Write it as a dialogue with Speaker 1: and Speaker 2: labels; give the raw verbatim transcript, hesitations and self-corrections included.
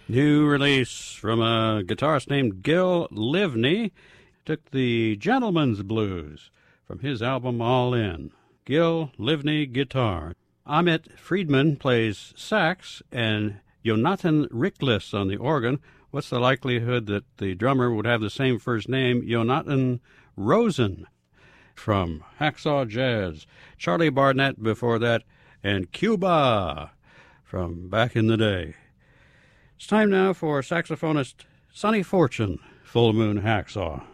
Speaker 1: New release from a guitarist named Gil Livney. Took the Gentleman's Blues from his album All In. Gil Livney guitar. Amit Friedman plays sax and Jonathan Riklis on the organ. What's the likelihood that the drummer would have the same first name, Jonathan Rosen? From Hacksaw Jazz. Charlie Barnett before that, and Cuba from back in the day. It's time now for saxophonist Sonny Fortune, Full Moon Hacksaw.